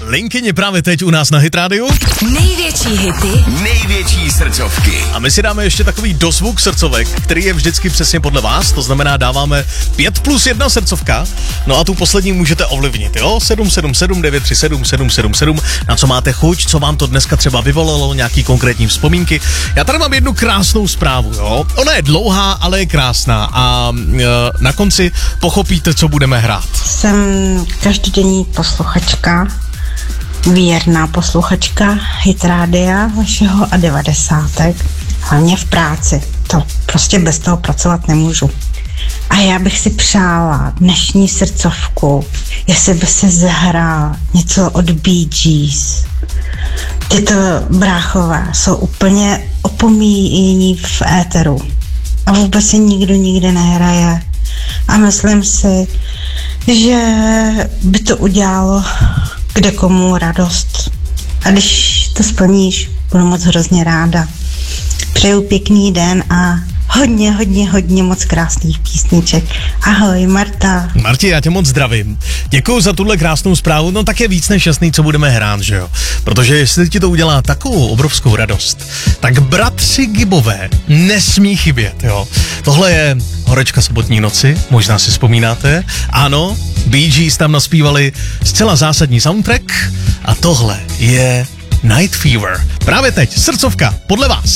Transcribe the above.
Linkyně právě teď u nás na Hit Radio. Největší hity, největší srdcovky. A my si dáme ještě takový dozvuk srdcovek, který je vždycky přesně podle vás, to znamená dáváme 5+1 srdcovka, no a tu poslední můžete ovlivnit, jo? 777 937 777, na co máte chuť, co vám to dneska třeba vyvolalo, nějaký konkrétní vzpomínky. Já tady mám jednu krásnou zprávu, jo? Ona je dlouhá, ale je krásná a na konci pochopíte, co budeme hrát. Jsem každodenní posluchačka, věrná posluchačka Hit Rádia vašeho a 90. Hlavně v práci. To prostě bez toho pracovat nemůžu. A já bych si přála dnešní srdcovku, jestli by se zahrál něco od Bee Gees. Tyto bráchové jsou úplně opomíjení v éteru. A vůbec se nikdo nikdy nehraje. A myslím si, že by to udělalo kde komu radost. A když to splníš, budu moc hrozně ráda. Přeju pěkný den a hodně moc krásných písniček. Ahoj, Marta. Marti, já tě moc zdravím. Děkuju za tuhle krásnou zprávu, no tak je víc než jasný, co budeme hrát, že jo? Protože jestli ti to udělá takovou obrovskou radost, tak bratři Gibbové nesmí chybět, jo? Tohle je Horečka sobotní noci, možná si vzpomínáte. Ano, Bee Gees tam naspívali zcela zásadní soundtrack a tohle je Night Fever. Právě teď, srdcovka, podle vás.